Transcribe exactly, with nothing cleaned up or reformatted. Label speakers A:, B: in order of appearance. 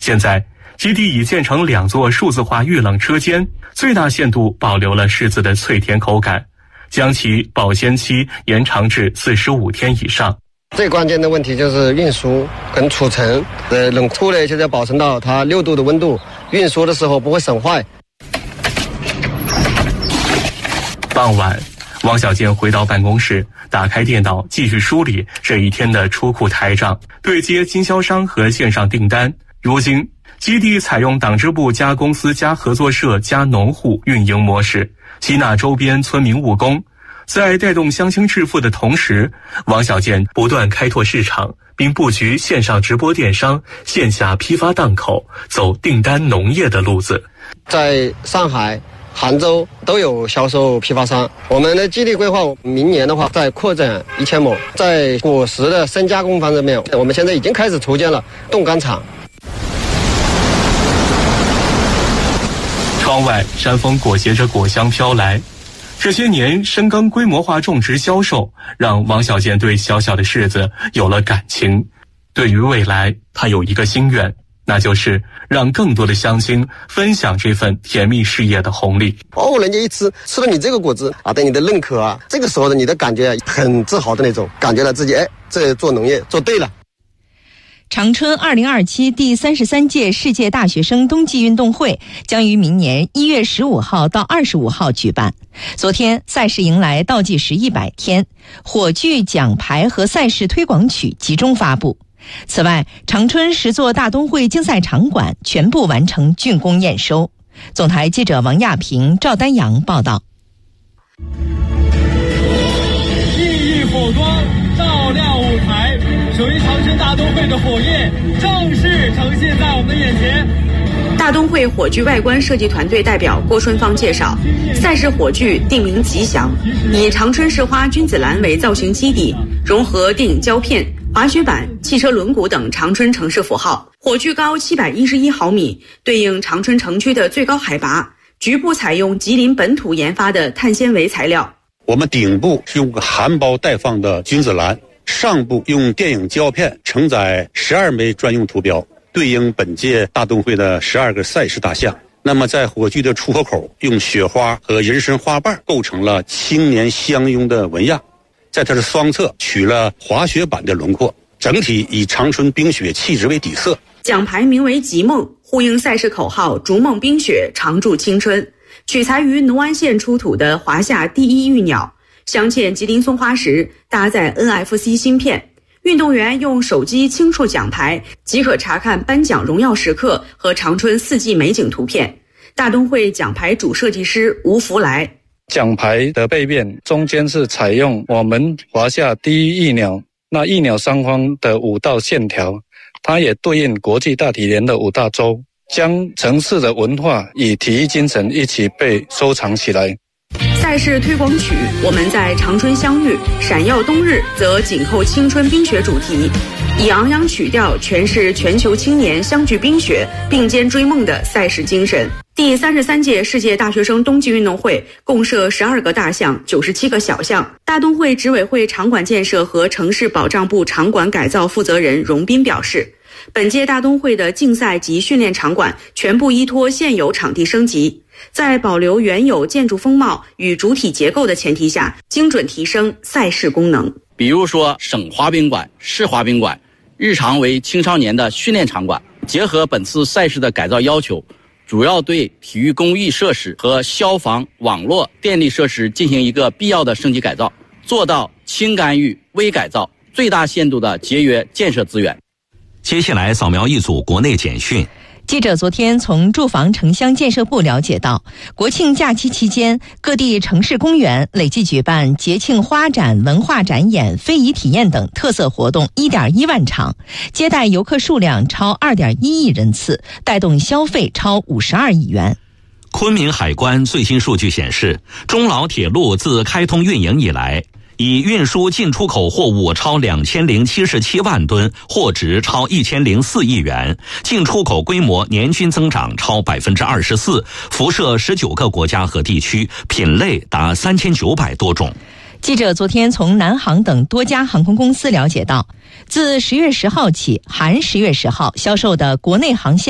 A: 现在基地已建成两座数字化预冷车间，最大限度保留了柿子的脆甜口感，将其保鲜期延长至四十五天以上。
B: 最关键的问题就是运输跟储存，呃，冷库呢现在保存到它六度的温度，运输的时候不会损坏。
A: 傍晚，王小健回到办公室，打开电脑继续梳理这一天的出库台账，对接经销商和线上订单。如今基地采用党支部加公司加合作社加农户运营模式，吸纳周边村民务工。在带动乡亲致富的同时，王小健不断开拓市场，并布局线上直播电商、线下批发档口，走订单农业的路子。
B: 在上海、杭州都有销售批发商。我们的基地规划，明年的话再扩展一千亩。在果实的深加工方面，我们现在已经开始筹建了冻干厂。
A: 窗外山风裹挟着果香飘来，这些年深耕规模化种植销售，让王小健对小小的柿子有了感情。对于未来，他有一个心愿，那就是让更多的乡亲分享这份甜蜜事业的红利。
B: 哦，人家一吃吃了你这个果子啊，对你的认可啊，这个时候的你的感觉很自豪的那种，感觉到自己哎，这做农业做对了。
C: 长春二零二七第三十三届世界大学生冬季运动会将于明年一月十五号到二十五号举办。昨天赛事迎来倒计时一百天，火炬、奖牌和赛事推广曲集中发布。此外，长春十座大冬会竞赛场馆全部完成竣工验收。总台记者王亚平、赵丹阳报道。
D: 熠熠火光照亮舞台，属于长春大冬会的火焰正式呈现在我们的眼前。
E: 大冬会火炬外观设计团队代表郭春芳介绍，赛事火炬定名吉祥，以长春市花君子兰为造型基底，融合电影胶片、滑雪板、汽车轮毂等长春城市符号。火炬高七百一十一毫米，对应长春城区的最高海拔。局部采用吉林本土研发的碳纤维材料。
F: 我们顶部是用含苞待放的君子兰，上部用电影胶片承载十二枚专用图标，对应本届大冬会的十二个赛事大项。那么在火炬的出口口，用雪花和人参花瓣构成了青年相拥的纹样，在它的双侧取了滑雪板的轮廓，整体以长春冰雪气质为底色。
E: 奖牌名为吉梦，呼应赛事口号逐梦冰雪，常驻青春。取材于农安县出土的华夏第一玉鸟，镶嵌吉林松花石，搭载 N F C 芯片。运动员用手机轻触奖牌，即可查看颁奖荣耀时刻和长春四季美景图片。大冬会奖牌主设计师吴福来。
G: 奖牌的背面中间是采用我们华夏第一翼鸟，那翼鸟上方的五道线条，它也对应国际大体联的五大洲，将城市的文化与体育精神一起被收藏起来。
E: 赛事推广曲我们在长春相遇，闪耀冬日则紧扣青春冰雪主题，以昂扬曲调诠释全球青年相聚冰雪并肩追梦的赛事精神。第三十三届世界大学生冬季运动会共设十二个大项、九十七个小项。大冬会执委会场馆建设和城市保障部场馆改造负责人荣斌表示，本届大冬会的竞赛及训练场馆全部依托现有场地升级，在保留原有建筑风貌与主体结构的前提下，精准提升赛事功能。
H: 比如说省滑冰馆、市滑冰馆，日常为青少年的训练场馆。结合本次赛事的改造要求，主要对体育公益设施和消防、网络、电力设施进行一个必要的升级改造，做到轻干预、微改造，最大限度的节约建设资源。
I: 接下来扫描一组国内简讯。
C: 记者昨天从住房城乡建设部了解到，国庆假期期间，各地城市公园累计举办节庆花展、文化展演、非遗体验等特色活动 一点一万场，接待游客数量超 二点一亿人次，带动消费超五十二亿元。
I: 昆明海关最新数据显示，中老铁路自开通运营以来，以运输进出口货物超两千零七十七万吨，货值超一千零四亿元，进出口规模年均增长超百分之二十四，辐射十九个国家和地区，品类达三千九百多种。
C: 记者昨天从南航等多家航空公司了解到，自十月十号起，含十月十号销售的国内航线